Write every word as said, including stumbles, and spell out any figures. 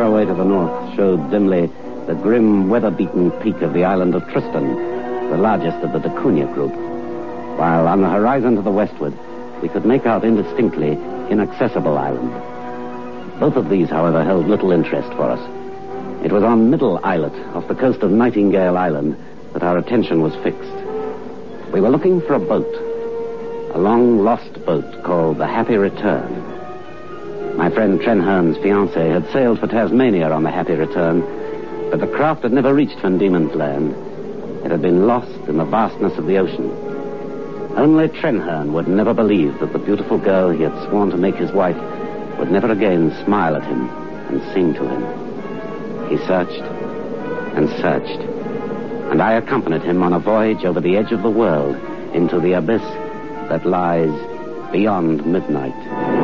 away to the north showed dimly the grim, weather-beaten peak of the island of Tristan, the largest of the da Cunha group, while on the horizon to the westward, we could make out indistinctly Inaccessible Island. Both of these, however, held little interest for us. It was on Middle Islet, off the coast of Nightingale Island, that our attention was fixed. We were looking for a boat, a long-lost boat called the Happy Return. My friend Trenhern's fiancée had sailed for Tasmania on the Happy Return, but the craft had never reached Van Diemen's Land. It had been lost in the vastness of the ocean. Only Trenhern would never believe that the beautiful girl he had sworn to make his wife would never again smile at him and sing to him. He searched and searched, and I accompanied him on a voyage over the edge of the world into the abyss that lies beyond midnight.